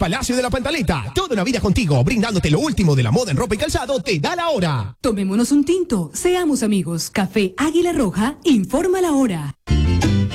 Palacio de la Pantaleta. Toda una vida contigo, brindándote lo último de la moda en ropa y calzado. Te da la hora. Tomémonos un tinto, seamos amigos. Café Águila Roja informa la hora.